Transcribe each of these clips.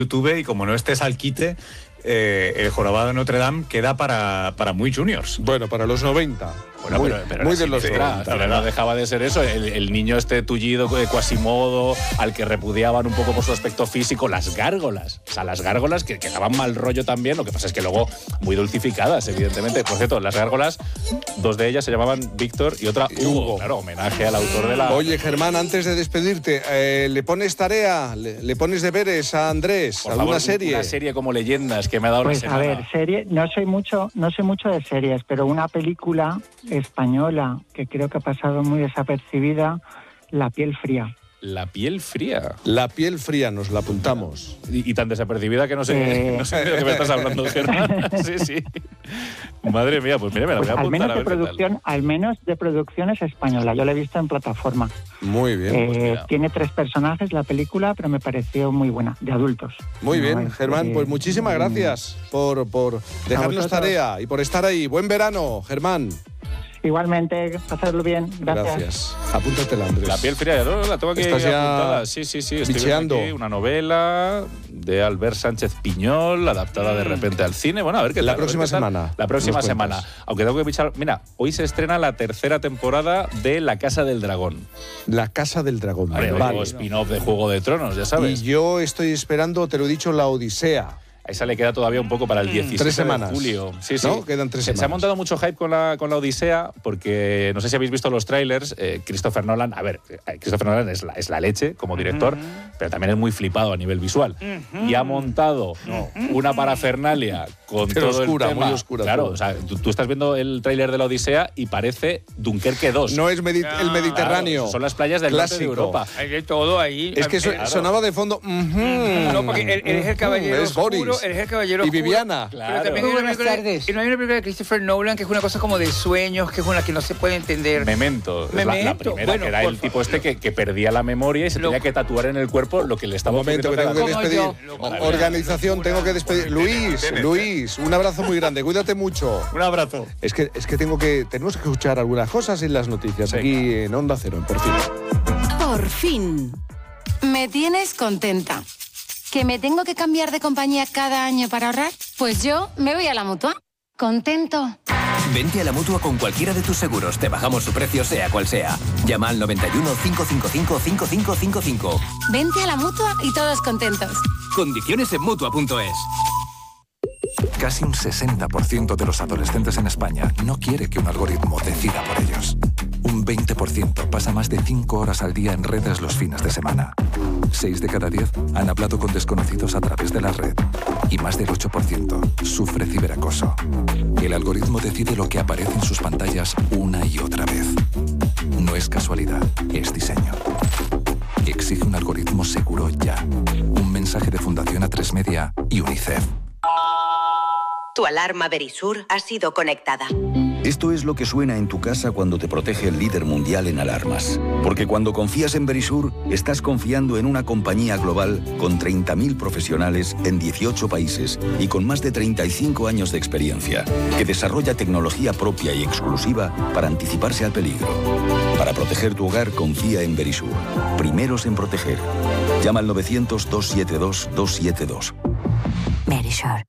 YouTube y como no estés al quite, el jorobado de Notre Dame queda para muy juniors. Bueno, para los 90. Bueno, pero muy de los 90. Pero no dejaba de ser eso, el niño este tullido de Quasimodo, al que repudiaban un poco por su aspecto físico, las gárgolas. O sea, las gárgolas que daban mal rollo también, lo que pasa es que luego muy dulcificadas, evidentemente. Por cierto, las gárgolas, dos de ellas se llamaban Víctor y otra Hugo. Claro, homenaje al autor de la... Oye, Germán, antes de despedirte, ¿le pones tarea, le pones deberes a Andrés? Por ¿Alguna favor, serie? Una serie como Leyendas que me ha dado Pues la semana. a ver, serie, no sé mucho de series, pero una película española que creo que ha pasado muy desapercibida, La piel fría. La piel fría. La piel fría, nos la apuntamos. Y tan desapercibida que no sé, no sé de lo que me estás hablando, Germán. Sí. Madre mía, pues mira, me la voy a apuntar a ver qué tal. Al menos de producción es española, yo la he visto en plataforma. Muy bien. Pues tiene 3 personajes la película, pero me pareció muy buena, de adultos. Muy bien, Germán, pues muchísimas gracias por dejarnos tarea y por estar ahí. Buen verano, Germán. Igualmente, pasadlo bien. Gracias. Apúntatela, Andrés. La piel fría, la tengo aquí Estás ya apuntada. Sí, estoy bicheando. viendo aquí una novela de Albert Sánchez Piñol, adaptada de repente al cine. Bueno, a ver qué tal. La próxima semana. La próxima semana. Aunque tengo que bichar... Mira, hoy se estrena la 3ª temporada de La Casa del Dragón. La Casa del Dragón. Vale. Spin-off de Juego de Tronos, ya sabes. Y yo estoy esperando, te lo he dicho, La Odisea. A esa le queda todavía un poco para el 17 3 semanas. de julio. Sí. ¿No? Quedan 3 semanas. Se ha montado mucho hype con la Odisea porque, no sé si habéis visto los trailers, Christopher Nolan, Christopher Nolan es la leche como director, pero también es muy flipado a nivel visual. Y ha montado una parafernalia con pero todo oscura, el tema. muy oscura. Claro, todo. o sea, tú estás viendo el tráiler de la Odisea y parece Dunkerque 2. No es el Mediterráneo. Claro, son las playas del norte de Europa. Hay de todo ahí. Es que sonaba de fondo. No, porque él es el caballero es oscuro, Boris. él es el caballero Y oscuro. Viviana. Claro. Pero también Muy buenas tardes. no hay una película de Christopher Nolan que es una cosa como de sueños, que es una que no se puede entender. Memento. Es la Memento. primera, Bueno, que era el tipo este que perdía la memoria y se tenía que tatuar en el cuerpo lo que le estaba Un momento, que tengo que despedir. Organización, tengo que despedir. Luis, un abrazo muy grande. Cuídate mucho. Un abrazo. Es que tenemos que escuchar algunas cosas en las noticias aquí en Onda Cero, Por Fin. Por fin. Me tienes contenta. ¿Que me tengo que cambiar de compañía cada año para ahorrar? Pues yo me voy a la Mutua. Contento. Vente a la Mutua con cualquiera de tus seguros. Te bajamos su precio sea cual sea. Llama al 91 555 5555. Vente a la Mutua y todos contentos. Condiciones en Mutua.es. Casi un 60% de los adolescentes en España no quiere que un algoritmo decida por ellos. Un 20% pasa más de 5 horas al día en redes los fines de semana. 6 de cada 10 han hablado con desconocidos a través de la red. Y más del 8% sufre ciberacoso. El algoritmo decide lo que aparece en sus pantallas una y otra vez. No es casualidad, es diseño. Exige un algoritmo seguro ya. Un mensaje de Fundación A3 Media y UNICEF. Tu alarma Verisur ha sido conectada. Esto es lo que suena en tu casa cuando te protege el líder mundial en alarmas. Porque cuando confías en Verisur, estás confiando en una compañía global con 30.000 profesionales en 18 países y con más de 35 años de experiencia, que desarrolla tecnología propia y exclusiva para anticiparse al peligro. Para proteger tu hogar, confía en Verisur. Primeros en proteger. Llama al 900-272-272. Verisur.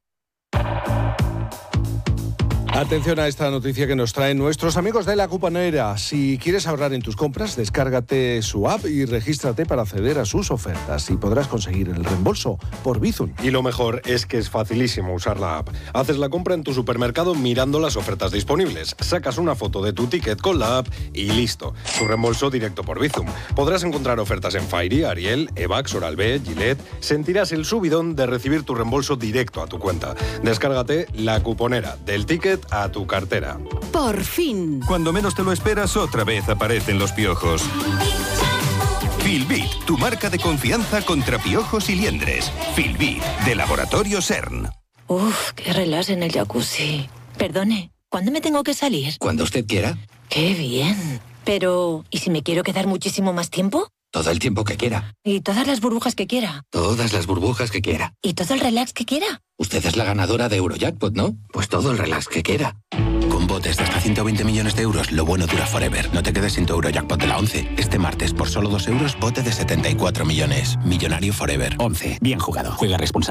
Atención a esta noticia que nos traen nuestros amigos de La Cuponera. Si quieres ahorrar en tus compras, descárgate su app y regístrate para acceder a sus ofertas y podrás conseguir el reembolso por Bizum. Y lo mejor es que es facilísimo usar la app. Haces la compra en tu supermercado mirando las ofertas disponibles, sacas una foto de tu ticket con la app y listo. Tu reembolso directo por Bizum. Podrás encontrar ofertas en Fairy, Ariel, Evax, Oral-B, Gillette. Sentirás el subidón de recibir tu reembolso directo a tu cuenta. Descárgate La Cuponera, del ticket a tu cartera. Por fin. Cuando menos te lo esperas, otra vez aparecen los piojos. Filbit, tu marca de confianza contra piojos y liendres. Filbit, de Laboratorio CERN. Uf, qué relax en el jacuzzi. Perdone, ¿cuándo me tengo que salir? Cuando usted quiera. Qué bien. Pero, ¿y si me quiero quedar muchísimo más tiempo? Todo el tiempo que quiera. ¿Y todas las burbujas que quiera? Todas las burbujas que quiera. ¿Y todo el relax que quiera? Usted es la ganadora de Eurojackpot, ¿no? Pues todo el relax que quiera. Con Con botes de hasta 120 millones de euros, lo bueno dura forever. No te quedes sin tu Eurojackpot de la 11. Este martes, por solo 2 euros, bote de 74 millones. Millonario forever. 11. Bien jugado. Juega responsable.